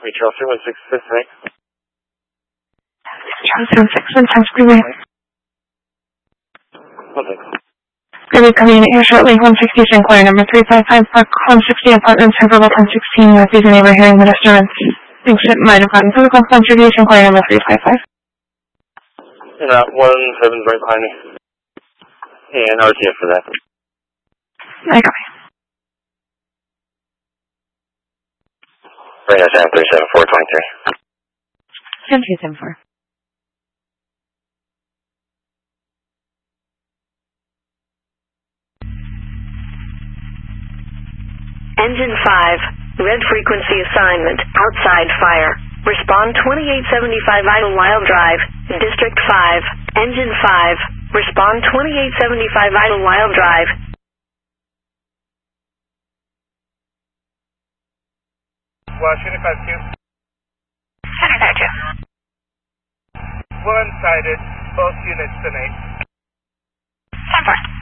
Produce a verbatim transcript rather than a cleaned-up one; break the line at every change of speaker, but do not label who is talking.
We Chelsea one six six six.
Chelsea one six one times Greenway.
one six.
Greenway coming in here shortly. one sixty inquiry number three five five Park one sixty apartments Riverwalk one sixteen. Northeast neighbor hearing the disturbance. Thinks it might have gotten physical contribution inquiry number three five five.
Yeah, one seven right behind me. And R T F for that.
I copy.
Right now, seven three seven four twenty-three.
seven three seven four.
Engine five, red frequency assignment, outside fire. Respond twenty-eight seventy-five Idlewild Drive, District five. Engine five, respond twenty-eight seventy-five Idlewild Drive.
Washington five two.
Center there too.
One-sided, both units tonight.
ten four.